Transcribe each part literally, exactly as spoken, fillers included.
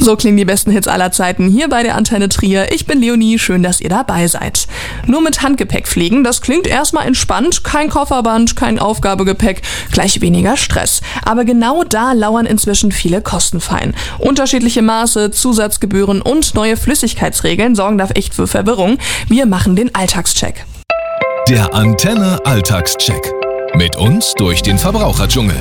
So klingen die besten Hits aller Zeiten hier bei der Antenne Trier. Ich bin Leonie, schön, dass ihr dabei seid. Nur mit Handgepäck fliegen, das klingt erstmal entspannt. Kein Kofferband, kein Aufgabegepäck, gleich weniger Stress. Aber genau da lauern inzwischen viele Kostenfallen. Unterschiedliche Maße, Zusatzgebühren und neue Flüssigkeitsregeln sorgen da echt für Verwirrung. Wir machen den Alltagscheck. Der Antenne Alltagscheck. Mit uns durch den Verbraucherdschungel.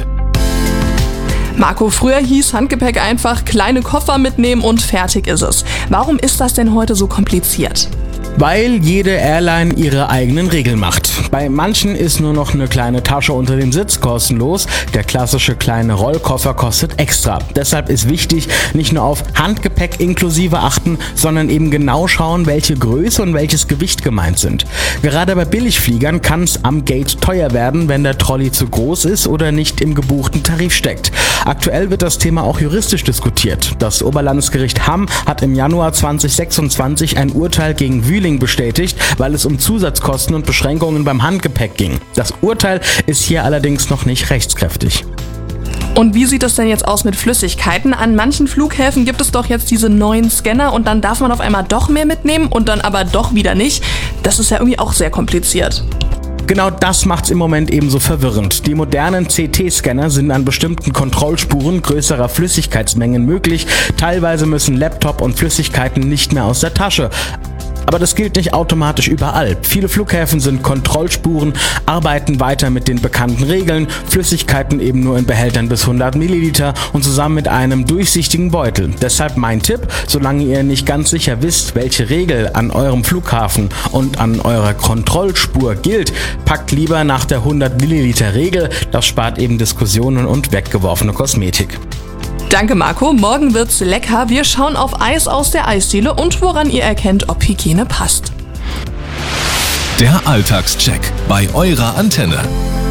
Marco, früher hieß Handgepäck einfach kleine Koffer mitnehmen und fertig ist es. Warum ist das denn heute so kompliziert? Weil jede Airline ihre eigenen Regeln macht. Bei manchen ist nur noch eine kleine Tasche unter dem Sitz kostenlos. Der klassische kleine Rollkoffer kostet extra. Deshalb ist wichtig, nicht nur auf Handgepäck inklusive achten, sondern eben genau schauen, welche Größe und welches Gewicht gemeint sind. Gerade bei Billigfliegern kann es am Gate teuer werden, wenn der Trolley zu groß ist oder nicht im gebuchten Tarif steckt. Aktuell wird das Thema auch juristisch diskutiert. Das Oberlandesgericht Hamm hat im Januar zweitausendsechsundzwanzig ein Urteil gegen Wühling bestätigt, weil es um Zusatzkosten und Beschränkungen beim Handgepäck ging. Das Urteil ist hier allerdings noch nicht rechtskräftig. Und wie sieht es denn jetzt aus mit Flüssigkeiten? An manchen Flughäfen gibt es doch jetzt diese neuen Scanner und dann darf man auf einmal doch mehr mitnehmen und dann aber doch wieder nicht. Das ist ja irgendwie auch sehr kompliziert. Genau das macht's im Moment ebenso verwirrend. Die modernen C T-Scanner sind an bestimmten Kontrollspuren größerer Flüssigkeitsmengen möglich. Teilweise müssen Laptop und Flüssigkeiten nicht mehr aus der Tasche. Aber das gilt nicht automatisch überall. Viele Flughäfen sind Kontrollspuren, arbeiten weiter mit den bekannten Regeln, Flüssigkeiten eben nur in Behältern bis hundert Milliliter und zusammen mit einem durchsichtigen Beutel. Deshalb mein Tipp, solange ihr nicht ganz sicher wisst, welche Regel an eurem Flughafen und an eurer Kontrollspur gilt, packt lieber nach der hundert Milliliter Regel. Das spart eben Diskussionen und weggeworfene Kosmetik. Danke Marco, morgen wird's lecker. Wir schauen auf Eis aus der Eisdiele und woran ihr erkennt, ob Hygiene passt. Der Alltagscheck bei eurer Antenne.